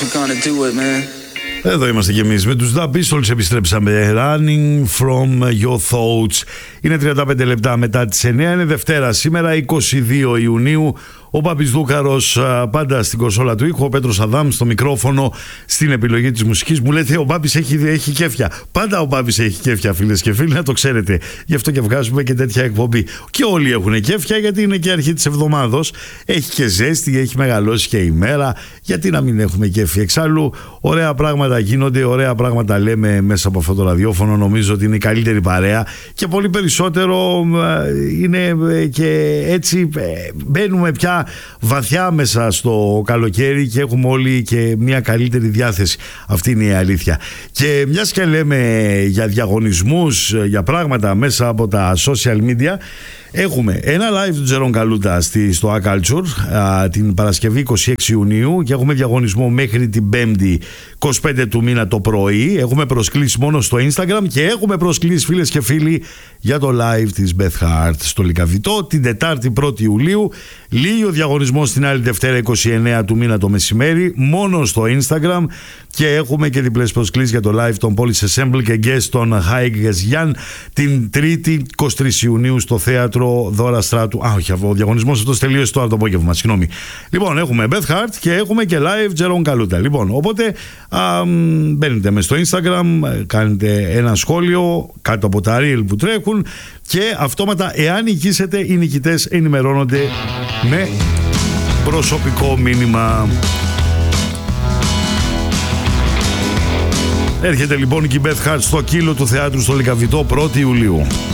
we're gonna do it, man. Εδώ είμαστε κι εμείς με τους The Pistols, επιστρέψαμε. Running from your thoughts. Είναι 35 λεπτά μετά τις 9, είναι Δευτέρα σήμερα, 22 Ιουνίου. Ο Πάπης Δούκαρος πάντα στην κονσόλα του ήχου, ο Πέτρος Αδάμ στο μικρόφωνο, στην επιλογή της μουσικής. Μου λέτε ο Πάπης έχει κέφια. Πάντα ο Πάπης έχει κέφια, φίλες και φίλοι, να το ξέρετε. Γι' αυτό και βγάζουμε και τέτοια εκπομπή. Και όλοι έχουν κέφια, γιατί είναι και αρχή της εβδομάδος. Έχει και ζέστη, έχει μεγαλώσει και η μέρα. Γιατί να μην έχουμε κέφι? Εξάλλου, ωραία πράγματα γίνονται, ωραία πράγματα λέμε μέσα από αυτό το ραδιόφωνο. Νομίζω ότι είναι η καλύτερη παρέα και πολύ περισσότερο είναι και έτσι μπαίνουμε πια βαθιά μέσα στο καλοκαίρι και έχουμε όλοι και μια καλύτερη διάθεση. Αυτή είναι η αλήθεια. Και μιας και λέμε για διαγωνισμούς, για πράγματα μέσα από τα social media, έχουμε ένα live του Τζερόν Καλούτα στο A-Culture την Παρασκευή 26 Ιουνίου και έχουμε διαγωνισμό μέχρι την 5η 25 του μήνα το πρωί. Έχουμε προσκλήσει μόνο στο Instagram και έχουμε προσκλήσει, φίλες και φίλοι, για το live της Beth Hart στο Λυκαβητό την Τετάρτη 1η Ιουλίου. Λίγη ο διαγωνισμός την άλλη Δευτέρα 29 του μήνα το μεσημέρι, μόνο στο Instagram. Και έχουμε και διπλές προσκλήσεις για το live των Police Assemble και guest των Haig Γιάν την Τρίτη 23 Ιουνίου στο θέατρο Δώρα Στράτου. Όχι, ο διαγωνισμός αυτός τελείωσε τώρα το απόγευμα, συγγνώμη. Λοιπόν, έχουμε Beth Hart και έχουμε και live Τζερόν Καλούτα. Λοιπόν, οπότε μπαίνετε μες στο Instagram, κάνετε ένα σχόλιο κάτω από τα reel που τρέχουν και αυτόματα, εάν νικήσετε, οι νικητές ενημερώνονται με προσωπικό μήνυμα. Έρχεται λοιπόν και η Beth Hart στο Κύλο του Θεάτρου στο Λυκαβητό 1η Ιουλίου.